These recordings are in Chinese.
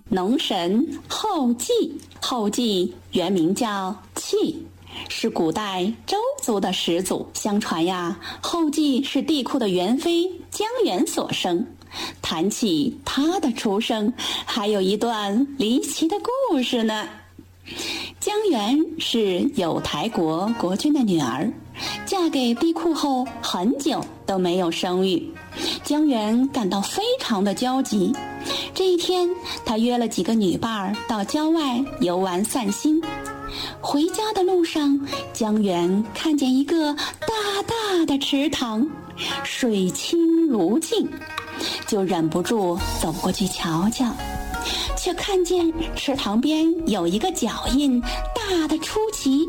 农神后稷。后稷原名叫契，是古代周族的始祖。相传呀，后稷是帝喾的元妃姜原所生。谈起她的出生，还有一段离奇的故事呢。姜原是有台国国君的女儿，嫁给帝喾后很久都没有生育。姜原感到非常的焦急。这一天，他约了几个女伴到郊外游玩散心。回家的路上，姜原看见一个大大的池塘，水清如镜，就忍不住走过去瞧瞧，却看见池塘边有一个脚印，大的出奇。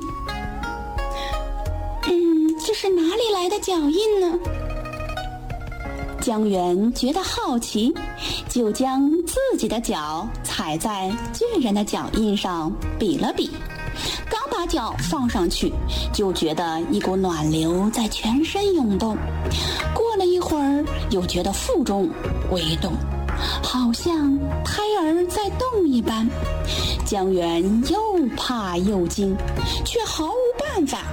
这是哪里来的脚印呢？姜原觉得好奇，就将自己的脚踩在巨人的脚印上比了比。刚把脚放上去，就觉得一股暖流在全身涌动。过了一会儿，又觉得腹中微动，好像胎儿在动一般。姜原又怕又惊，却毫无办法。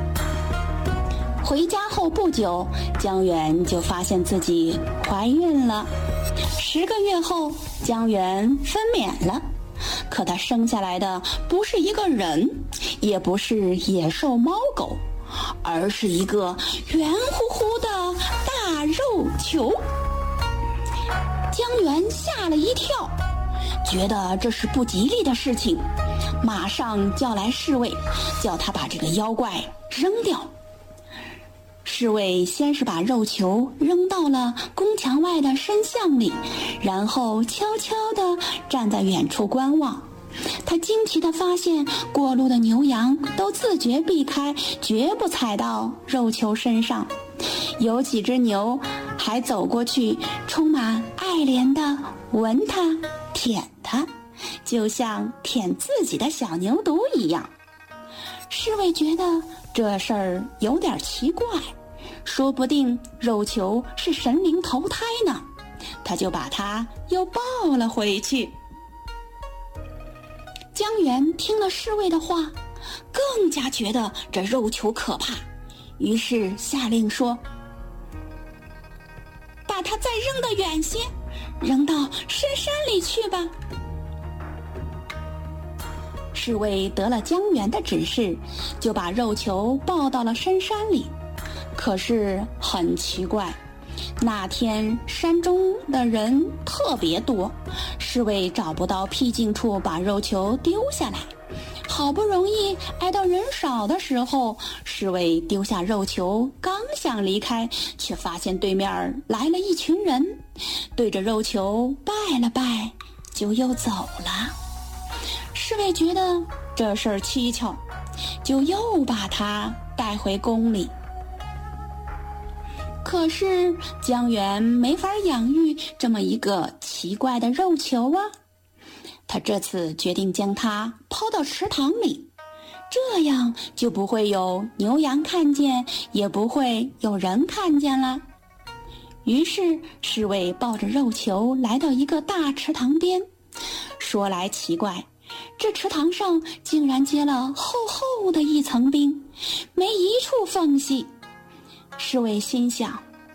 回家后不久，姜原就发现自己怀孕了。10个月后，姜原分娩了。可他生下来的不是一个人，也不是野兽猫狗，而是一个圆乎乎的大肉球。姜原吓了一跳，觉得这是不吉利的事情，马上叫来侍卫，叫他把这个妖怪扔掉。侍卫先是把肉球扔到了宫墙外的深巷里，然后悄悄地站在远处观望。他惊奇地发现，过路的牛羊都自觉避开，绝不踩到肉球身上。有几只牛还走过去，充满爱怜地闻它、舔它，就像舔自己的小牛犊一样。侍卫觉得这事儿有点奇怪，说不定肉球是神灵投胎呢，他就把它又抱了回去。姜原听了侍卫的话，更加觉得这肉球可怕，于是下令说：“把它再扔得远些，扔到深山里去吧。”侍卫得了姜原的指示，就把肉球抱到了深山里。可是很奇怪，那天山中的人特别多，侍卫找不到僻静处把肉球丢下来。好不容易挨到人少的时候，侍卫丢下肉球，刚想离开，却发现对面来了一群人，对着肉球拜了拜，就又走了。侍卫觉得这事儿蹊跷，就又把他带回宫里。可是姜原没法养育这么一个奇怪的肉球啊，他这次决定将它抛到池塘里，这样就不会有牛羊看见，也不会有人看见了。于是侍卫抱着肉球来到一个大池塘边。说来奇怪，这池塘上竟然结了厚厚的一层冰，没一处缝隙。侍卫心想：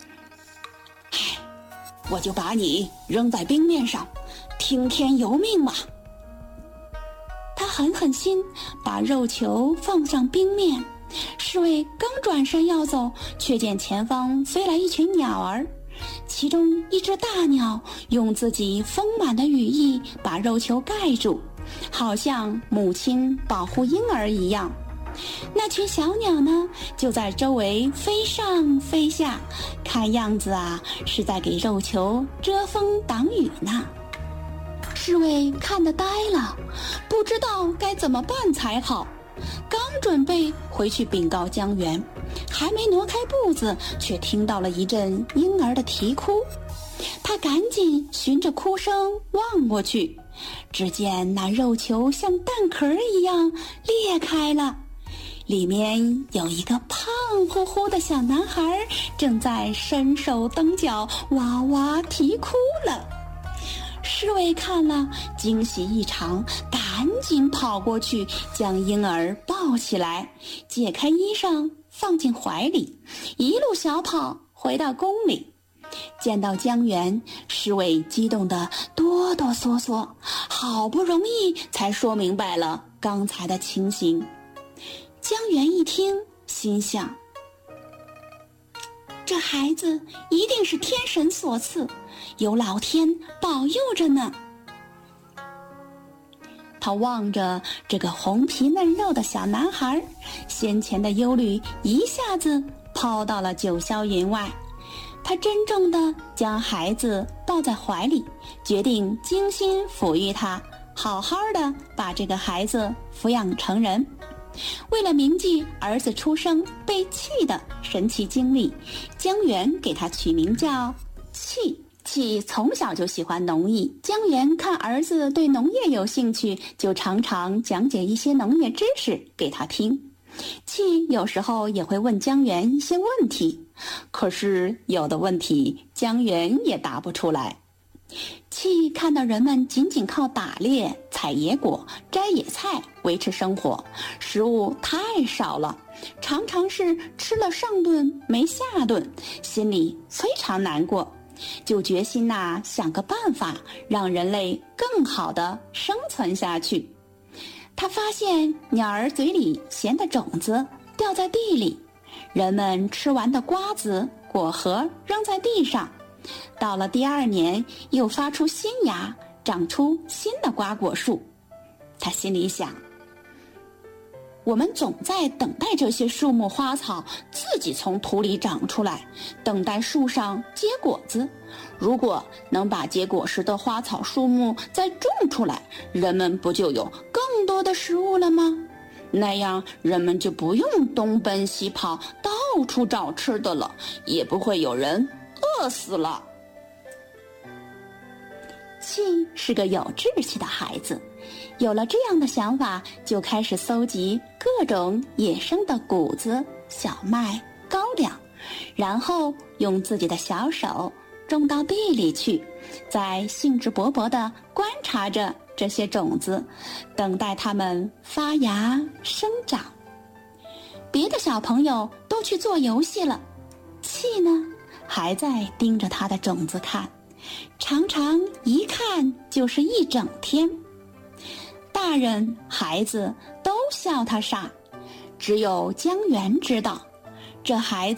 我就把你扔在冰面上，听天由命嘛。他狠狠心把肉球放上冰面，侍卫刚转身要走，却见前方飞来一群鸟儿，其中一只大鸟用自己丰满的羽翼把肉球盖住，好像母亲保护婴儿一样。那群小鸟呢，就在周围飞上飞下，看样子啊，是在给肉球遮风挡雨呢。侍卫看得呆了，不知道该怎么办才好。刚准备回去禀告姜原，还没挪开步子，却听到了一阵婴儿的啼哭。他赶紧循着哭声望过去，只见那肉球像蛋壳一样裂开了，里面有一个胖乎乎的小男孩，正在伸手蹬脚，哇哇啼哭了。 侍卫看了，惊喜异常，赶紧跑过去将婴儿抱起来，解开衣裳放进怀里，一路小跑回到宫里。见到江源，侍卫激动得哆哆嗦嗦，好不容易才说明白了刚才的情形。江源一听，心想，这孩子一定是天神所赐，有老天保佑着呢。他望着这个红皮嫩肉的小男孩，先前的忧虑一下子抛到了九霄云外。他郑重地将孩子抱在怀里，决定精心抚育他，好好的把这个孩子抚养成人。为了铭记儿子出生被弃的神奇经历，江源给他取名叫弃。弃从小就喜欢农艺，江源看儿子对农业有兴趣，就常常讲解一些农业知识给他听。弃有时候也会问江源一些问题，可是有的问题江源也答不出来。弃看到人们仅仅靠打猎、采野果、摘野菜维持生活，食物太少了，常常是吃了上顿没下顿，心里非常难过，就决心想个办法让人类更好地生存下去。他发现鸟儿嘴里衔的种子掉在地里，人们吃完的瓜子、果核扔在地上，到了第2年又发出新芽，长出新的瓜果树。他心里想，我们总在等待这些树木花草自己从土里长出来，等待树上结果子。如果能把结果实的花草树木再种出来，人们不就有更多的食物了吗？那样人们就不用东奔西跑到处找吃的了，也不会有人饿死了。弃是个有志气的孩子，有了这样的想法，就开始搜集各种野生的谷子、小麦、高粱，然后用自己的小手种到地里去，在兴致勃勃地观察着这些种子，等待它们发芽生长。别的小朋友都去做游戏了，弃呢还在盯着它的种子看，常常一看就是一整天。大人孩子都笑他傻，只有江源知道，这孩子